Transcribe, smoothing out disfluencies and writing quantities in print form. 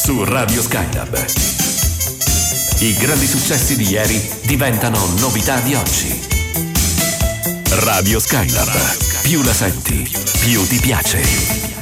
su Radio Skylab. I grandi successi di ieri diventano novità di oggi. Radio Skylab. Più la senti, più ti piace.